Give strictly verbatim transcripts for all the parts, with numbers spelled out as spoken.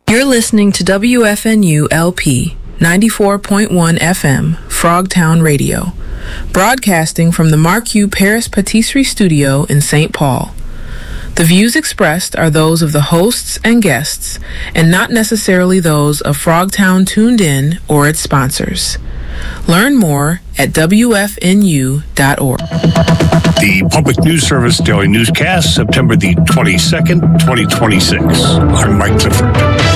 You're listening to W F N U L P ninety-four point one F M, Frogtown Radio, broadcasting from the Marquis Paris Patisserie Studio in Saint Paul. The views expressed are those of the hosts and guests, and not necessarily those of Frogtown Tuned In or its sponsors. Learn more at W F N U dot org. The Public News Service Daily Newscast, September the twenty-second, twenty twenty-six. I'm Mike Clifford.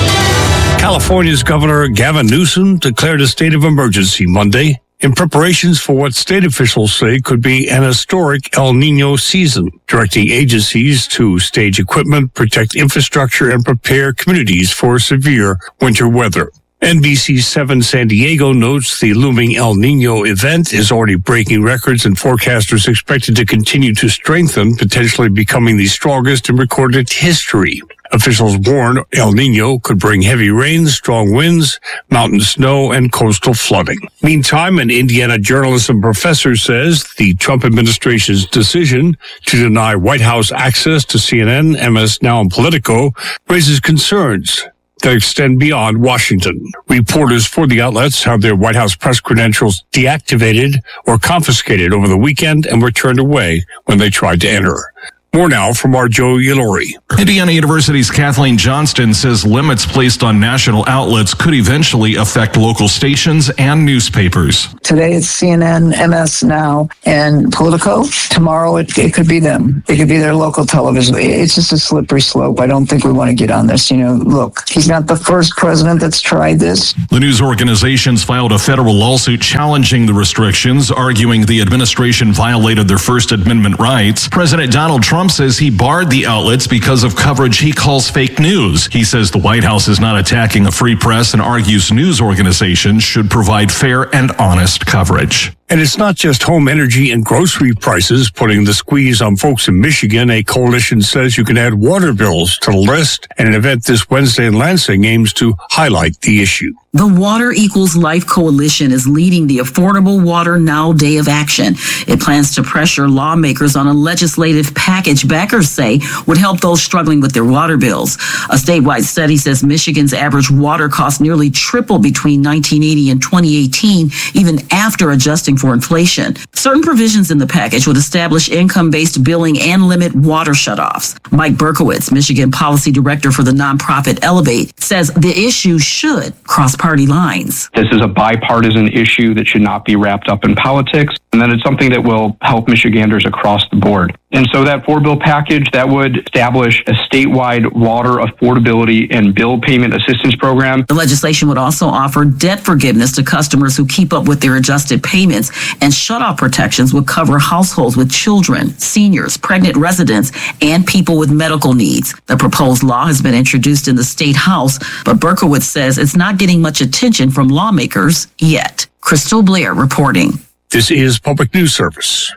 California's Governor Gavin Newsom declared a state of emergency Monday in preparations for what state officials say could be an historic El Nino season, directing agencies to stage equipment, protect infrastructure, and prepare communities for severe winter weather. N B C seven San Diego notes the looming El Nino event is already breaking records, and forecasters expect it to continue to strengthen, potentially becoming the strongest in recorded history. Officials warn El Nino could bring heavy rains, strong winds, mountain snow, and coastal flooding. Meantime, an Indiana journalism professor says the Trump administration's decision to deny White House access to C N N, M S Now, and Politico raises concerns that extend beyond Washington. Reporters for the outlets have their White House press credentials deactivated or confiscated over the weekend and were turned away when they tried to enter. More now from our Joe Yalori. Indiana University's Kathleen Johnston says limits placed on national outlets could eventually affect local stations and newspapers. Today it's C N N, M S Now, and Politico. Tomorrow it, it could be them. It could be their local television. It's just a slippery slope. I don't think we want to get on this. You know, look, he's not the first president that's tried this. The news organizations filed a federal lawsuit challenging the restrictions, arguing the administration violated their First Amendment rights. President Donald Trump Trump says he barred the outlets because of coverage he calls fake news. He says the White House is not attacking a free press and argues news organizations should provide fair and honest coverage. And it's not just home energy and grocery prices putting the squeeze on folks in Michigan. A coalition says you can add water bills to the list, and an event this Wednesday in Lansing aims to highlight the issue. The Water Equals Life Coalition is leading the Affordable Water Now Day of Action. It plans to pressure lawmakers on a legislative package backers say would help those struggling with their water bills. A statewide study says Michigan's average water cost nearly tripled between nineteen eighty and twenty eighteen, even after adjusting for inflation. Certain provisions in the package would establish income-based billing and limit water shutoffs. Mike Berkowitz, Michigan Policy Director for the nonprofit Elevate, says the issue should cross party lines. This is a bipartisan issue that should not be wrapped up in politics, and then it's something that will help Michiganders across the board. And so that four-bill package, that would establish a statewide water affordability and bill payment assistance program. The legislation would also offer debt forgiveness to customers who keep up with their adjusted payments, and shutoff protections would cover households with children, seniors, pregnant residents, and people with medical needs. The proposed law has been introduced in the state house, but Berkowitz says it's not getting much attention from lawmakers yet. Crystal Blair reporting. This is Public News Service.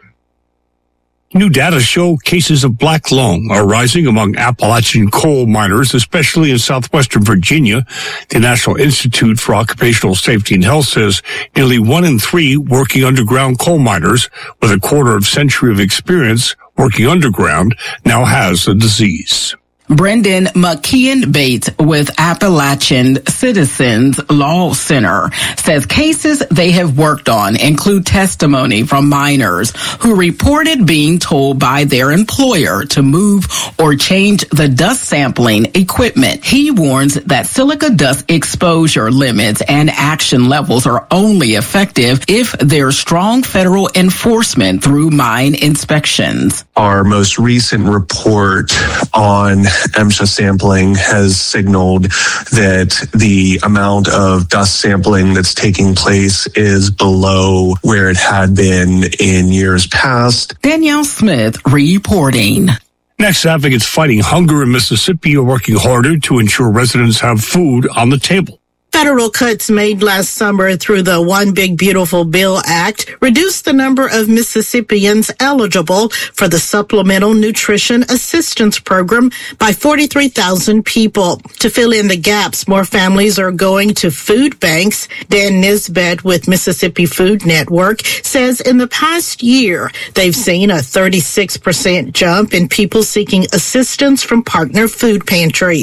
New data show cases of black lung are rising among Appalachian coal miners, especially in southwestern Virginia. The National Institute for Occupational Safety and Health says nearly one in three working underground coal miners with a quarter of century of experience working underground now has the disease. Brendan McKeon Bates with Appalachian Citizens Law Center says cases they have worked on include testimony from miners who reported being told by their employer to move or change the dust sampling equipment. He warns that silica dust exposure limits and action levels are only effective if there's strong federal enforcement through mine inspections. Our most recent report on MSHA sampling has signaled that the amount of dust sampling that's taking place is below where it had been in years past. Danielle Smith reporting. Next, advocates fighting hunger in Mississippi are working harder to ensure residents have food on the table. Federal cuts made last summer through the One Big Beautiful Bill Act reduced the number of Mississippians eligible for the Supplemental Nutrition Assistance Program by forty-three thousand people. To fill in the gaps, more families are going to food banks. Dan Nisbet with Mississippi Food Network says in the past year, they've seen a thirty-six percent jump in people seeking assistance from partner food pantries.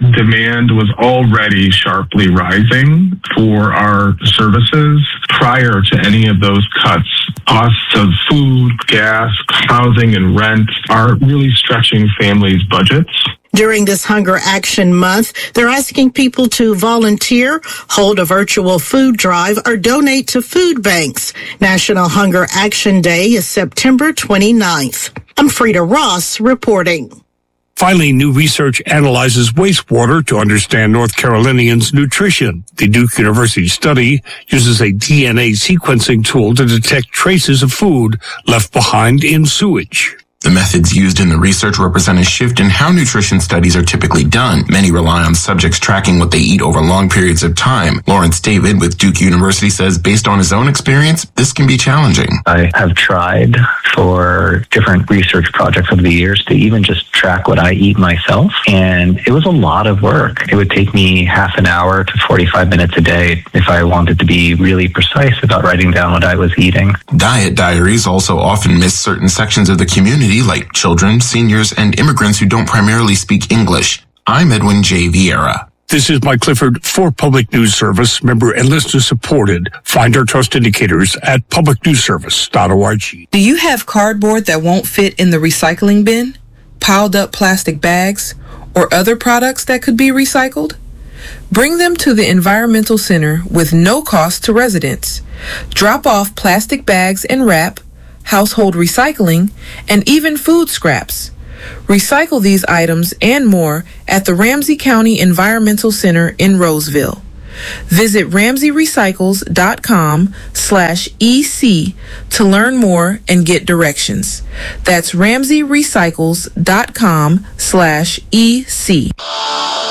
demand was already sharply rising for our services prior to any of those cuts. Costs of food, gas, housing, and rent are really stretching families' budgets. During this Hunger Action Month, they're asking people to volunteer, hold a virtual food drive, or donate to food banks. National Hunger Action Day is September twenty-ninth. I'm Frida Ross reporting. Finally, new research analyzes wastewater to understand North Carolinians' nutrition. The Duke University study uses a D N A sequencing tool to detect traces of food left behind in sewage. The methods used in the research represent a shift in how nutrition studies are typically done. Many rely on subjects tracking what they eat over long periods of time. Lawrence David with Duke University says based on his own experience, this can be challenging. I have tried for different research projects over the years to even just track what I eat myself, and it was a lot of work. It would take me half an hour to forty-five minutes a day if I wanted to be really precise about writing down what I was eating. Diet diaries also often miss certain sections of the community, like children, seniors, and immigrants who don't primarily speak English. I'm Edwin J. Vieira. This is Mike Clifford for Public News Service, member and listener supported. Find our trust indicators at public news service dot org. Do you have cardboard that won't fit in the recycling bin, piled up plastic bags, or other products that could be recycled? Bring them to the Environmental Center with no cost to residents. Drop off plastic bags and wrap, household recycling, and even food scraps. Recycle these items and more at the Ramsey County Environmental Center in Roseville. Visit ramsey recycles dot com slash E C to learn more and get directions. That's ramsey recycles dot com slash E C.